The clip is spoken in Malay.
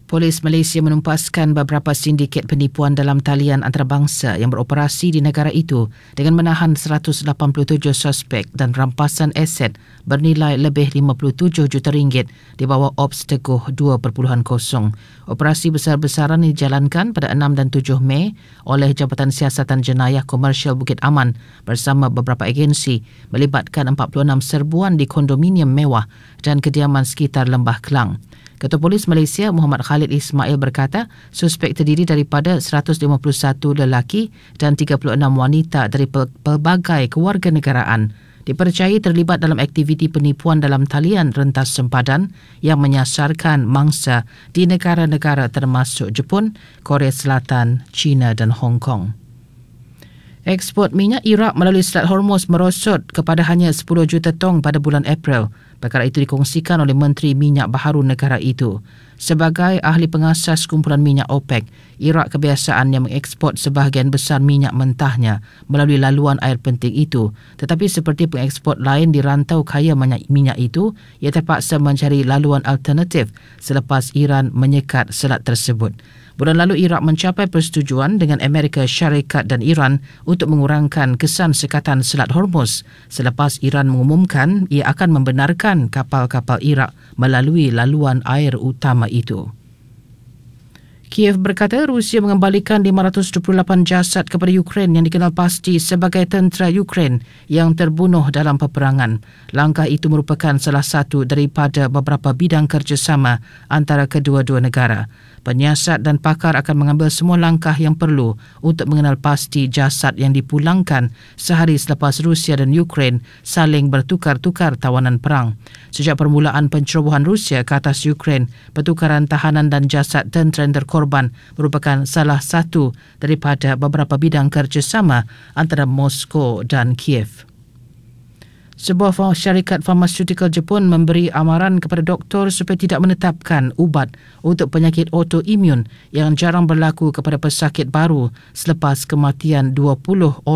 Polis Malaysia menumpaskan beberapa sindiket penipuan dalam talian antarabangsa yang beroperasi di negara itu dengan menahan 187 suspek dan rampasan aset bernilai lebih 57 juta ringgit di bawah Ops Teguh 2.0. Operasi besar-besaran dijalankan pada 6 dan 7 Mei oleh Jabatan Siasatan Jenayah Komersial Bukit Aman bersama beberapa agensi melibatkan 46 serbuan di kondominium mewah dan kediaman sekitar Lembah Kelang. Ketua Polis Malaysia Muhammad Khalid Ismail berkata suspek terdiri daripada 151 lelaki dan 36 wanita dari pelbagai kewarganegaraan. Dipercayai terlibat dalam aktiviti penipuan dalam talian rentas sempadan yang menyasarkan mangsa di negara-negara termasuk Jepun, Korea Selatan, China dan Hong Kong. Ekspor minyak Iraq melalui Selat Hormuz merosot kepada hanya 10 juta tong pada bulan April. Perkara itu dikongsikan oleh Menteri Minyak Baharu negara itu. Sebagai ahli pengasas kumpulan minyak OPEC, Iraq kebiasaannya mengeksport sebahagian besar minyak mentahnya melalui laluan air penting itu. Tetapi seperti pengeksport lain di rantau kaya minyak itu, ia terpaksa mencari laluan alternatif selepas Iran menyekat selat tersebut. Bulan lalu Iraq mencapai persetujuan dengan Amerika Syarikat dan Iran untuk mengurangkan kesan sekatan Selat Hormuz selepas Iran mengumumkan ia akan membenarkan kapal-kapal Iraq melalui laluan air utama itu. Kiev berkata Rusia mengembalikan 528 jasad kepada Ukraine yang dikenal pasti sebagai tentera Ukraine yang terbunuh dalam peperangan. Langkah itu merupakan salah satu daripada beberapa bidang kerjasama antara kedua-dua negara. Penyiasat dan pakar akan mengambil semua langkah yang perlu untuk mengenal pasti jasad yang dipulangkan sehari selepas Rusia dan Ukraine saling bertukar-tukar tawanan perang. Sejak permulaan pencerobohan Rusia ke atas Ukraine, pertukaran tahanan dan jasad tentera yang terkorban merupakan salah satu daripada beberapa bidang kerjasama antara Moskow dan Kiev. Sebuah syarikat farmaseutical Jepun memberi amaran kepada doktor supaya tidak menetapkan ubat untuk penyakit autoimun yang jarang berlaku kepada pesakit baru selepas kematian 20 orang